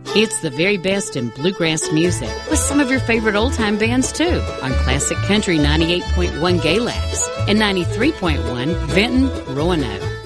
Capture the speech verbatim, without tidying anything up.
It's the very best in bluegrass music with some of your favorite old-time bands, too, on Classic Country ninety-eight point one Galax and ninety-three point one Vinton, Roanoke.